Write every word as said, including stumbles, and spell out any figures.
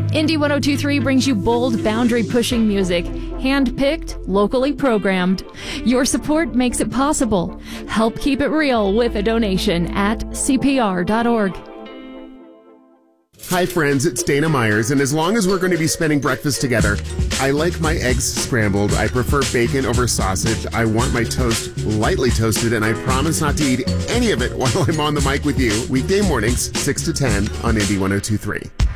Indie one oh two three brings you bold, boundary-pushing music, hand-picked, locally programmed. Your support makes it possible. Help keep it real with a donation at C P R dot org. Hi friends, it's Dana Myers, and as long as we're going to be spending breakfast together, I like my eggs scrambled. I prefer bacon over sausage. I want my toast lightly toasted, and I promise not to eat any of it while I'm on the mic with you. Weekday mornings, six to ten on Indie one oh two three.